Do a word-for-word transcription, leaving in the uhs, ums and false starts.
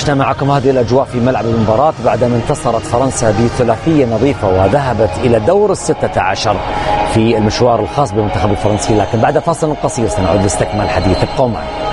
عشنا معكم هذه الأجواء في ملعب المباراة بعدما انتصرت فرنسا بثلاثية نظيفة وذهبت إلى دور الستة عشر في المشوار الخاص بالمنتخب الفرنسي. لكن بعد فاصل قصير سنعود لاستكمال الحديث، ابقوا معنا.